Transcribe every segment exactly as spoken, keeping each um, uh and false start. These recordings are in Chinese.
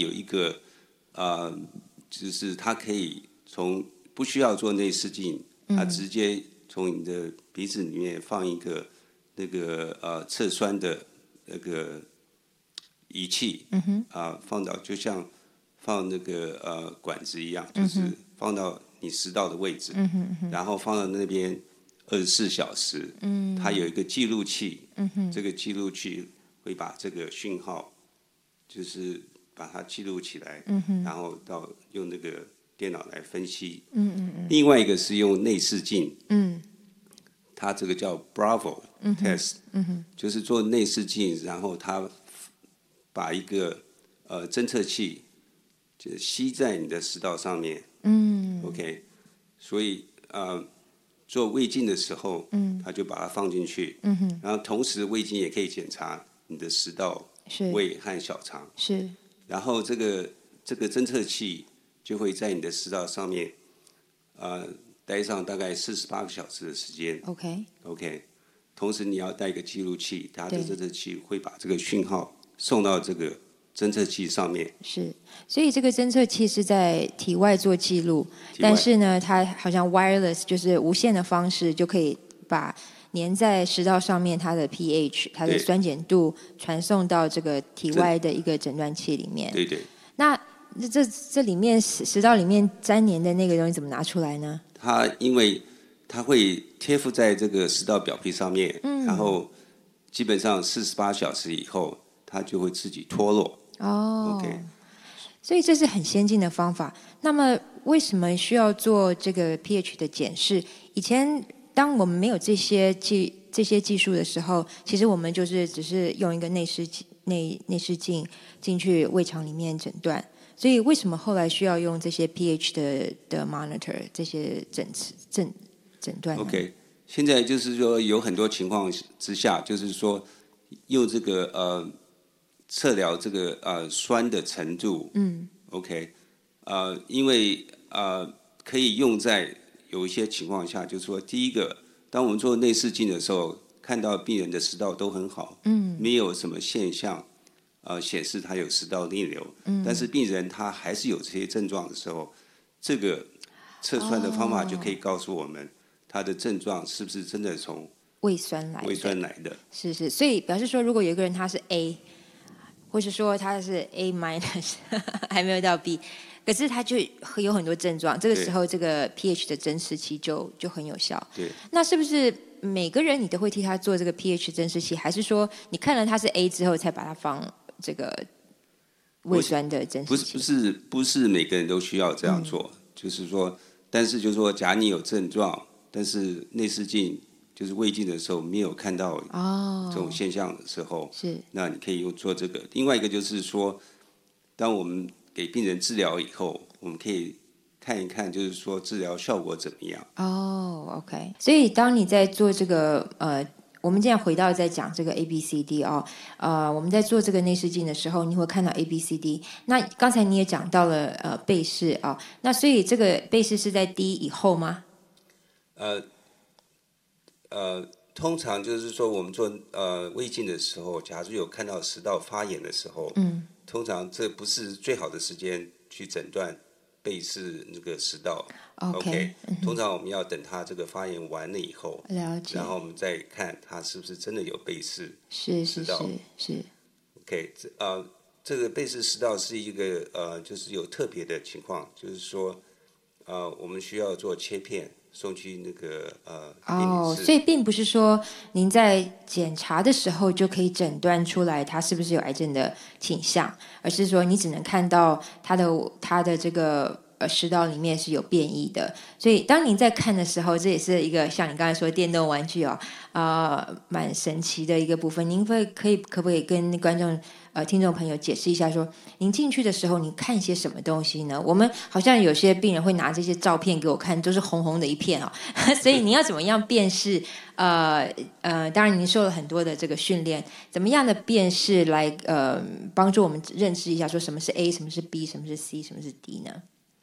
有一个呃，就是它可以从不需要做内视镜，它直接从你的鼻子里面放一个那个呃测酸的那个仪器，嗯哼，啊、呃，放到就像放那个呃管子一样，就是放到你食道的位置，嗯哼嗯、然后放到那边二十四小时，嗯，它有一个记录器，嗯哼，这个记录器会把这个讯号，就是把它记录起来，嗯哼，然后到用那个电脑来分析，嗯嗯嗯。另外一个是用内视镜，嗯，它这个叫 Bravo test，嗯哼，就是做内视镜，然后它把一个呃侦测器就吸在你的食道上面，嗯 ，OK， 所以呃做胃镜的时候，嗯，它就把它放进去，嗯哼，然后同时胃镜也可以检查你的食道、胃和小肠， 是， 然后这个这个侦测器就会在你的食道上面，呃，待上大概四十八个小时的时间 ，OK， OK， 同时你要带一个记录器，它的侦测器会把这个讯号送到这个侦测器上面。 是，所以这个侦测器是在体外做记录，但是呢，它好像 wireless 就是无线的方式，就可以把粘在食道上面它的 pH、它的酸碱度传送到这个体外的一个诊断器里面。 对对。 那这这里面食食道里面粘连的那个东西怎么拿出来呢？ 它因为它会贴附在这个食道表皮上面，嗯、然后基本上四十八小时以后，它就会自己脱落。 哦 ，OK， 所以这是很先进的方法。那么为什么需要做这个 pH 的检视？以前当我们没有这些技这些技术的时候，其实我们就是只是用一个内视内内视镜进去胃肠里面诊断。所以为什么后来需要用这些 pH 的的 monitor 这些诊诊诊断呢 ？OK， 现在就是说有很多情况之下，就是说用这个呃测量这个呃酸的程度，嗯 ，OK， 呃，因为呃可以用在有一些情况下，就是说第一个，当我们做内视镜的时候，看到病人的食道都很好，嗯，没有什么现象。呃，显示他有食道逆流，嗯，但是病人他还是有这些症状的时候，这个测酸的方法就可以告诉我们，他的症状是不是真的从胃酸来的？ 胃酸来的， 是是，所以表示说，如果有一个人他是 A， 或是说他是 A minus， 还没有到 B， 可是他就有很多症状，这个时候这个 pH 的侦视器就就很有效。 对， 那是不是每个人你都会替他做这个 pH 侦视器，还是说你看了他是 A 之后才把它放？这个胃酸的侦不是不是不是每个人都需要这样做，嗯、就是说，但是就是说，假如你有症状，但是内视镜就是胃镜的时候没有看到这种现象的时候， 是、哦， 那你可以用做这个。另外一个就是说，当我们给病人治疗以后，我们可以看一看，就是说治疗效果怎么样。 哦 ，OK， 所以当你在做这个呃。我们现在回到在讲这个 A B C D 哦，呃，我们在做这个内视镜的时候，你会看到 A B C D。那刚才你也讲到了呃背式啊、哦，那所以这个背式是在 D 以后吗？ 呃呃，通常就是说我们做呃胃镜的时候，假如有看到食道发炎的时候，嗯，通常这不是最好的时间去诊断背式那个食道。 OK，, okay 嗯、通常我们要等它这个发炎完了以后， 了解， 然后我们再看它是不是真的有背式是是是是。 OK， 这呃，这个背式食道是一个呃，就是有特别的情况，就是说呃，我们需要做切片送去那个呃哦，所以并不是说您在检查的时候就可以诊断出来它是不是有癌症的倾向，而是说你只能看到它的它的这个。呃，食道里面是有变异的，所以当您在看的时候，这也是一个像你刚才说的电动玩具哦，啊、呃，蛮神奇的一个部分。您会可以可不可以跟观众呃听众朋友解释一下说，说您进去的时候，你看些什么东西呢？我们好像有些病人会拿这些照片给我看，都是红红的一片哦，所以你要怎么样辨识？呃呃，当然您受了很多的这个训练，怎么样的辨识来呃帮助我们认识一下，说什么是 A， 什么是 B， 什么是 C， 什么是 D 呢？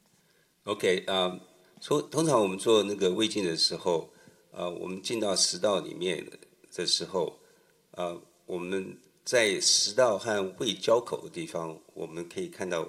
OK， 啊、呃，通常我们做那个胃镜的时候，呃，我们进到食道里面的时候，呃，我们在食道和胃交口的地方，我们可以看到